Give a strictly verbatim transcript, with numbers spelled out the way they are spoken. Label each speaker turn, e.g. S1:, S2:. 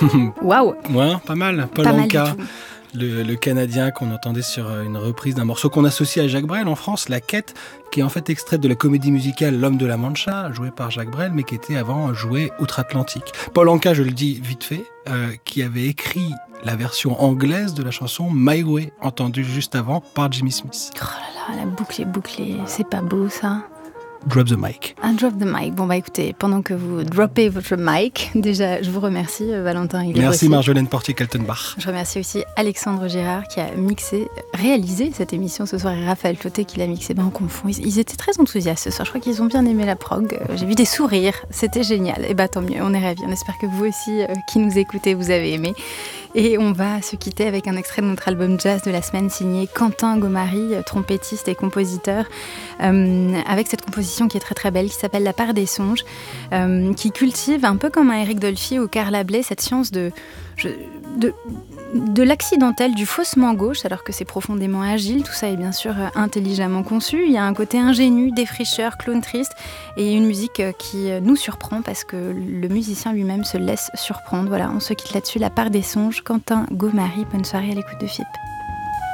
S1: Waouh.
S2: Ouais, pas mal. Paul
S1: Pas mal
S2: Anka.
S1: du tout.
S2: Le, le Canadien qu'on entendait sur une reprise d'un morceau qu'on associe à Jacques Brel en France, La Quête, qui est en fait extraite de la comédie musicale L'Homme de la Mancha, jouée par Jacques Brel, mais qui était avant jouée outre-Atlantique. Paul Anka, je le dis vite fait, euh, qui avait écrit la version anglaise de la chanson My Way, entendue juste avant par Jimmy Smith.
S1: Oh là là, la boucle est bouclée, c'est pas beau ça.
S2: Drop the mic.
S1: Un drop the mic. Bon bah écoutez, pendant que vous droppez votre mic, déjà je vous remercie Valentin. Il
S2: Merci Marjolaine Portier-Kaltenbach.
S1: Je remercie aussi Alexandre Girard qui a mixé, réalisé cette émission ce soir et Raphaël Toté qui l'a mixé. Ben on confond. Ils, ils étaient très enthousiastes ce soir. Je crois qu'ils ont bien aimé la prog. J'ai vu des sourires. C'était génial. Et bah tant mieux. On est ravis. On espère que vous aussi euh, qui nous écoutez vous avez aimé. Et on va se quitter avec un extrait de notre album jazz de la semaine signé Quentin Gomary, trompettiste et compositeur, euh, avec cette composition qui est très très belle, qui s'appelle La part des songes, euh, qui cultive un peu comme un Éric Dolphy ou Carla Bley cette science de, de, de l'accidentel, du faussement gauche, alors que c'est profondément agile. Tout ça est bien sûr intelligemment conçu. Il y a un côté ingénu, défricheur, clown triste et une musique qui nous surprend parce que le musicien lui-même se laisse surprendre. Voilà, on se quitte là-dessus. La part des songes, Quentin Gomary. Bonne soirée à l'écoute de F I P.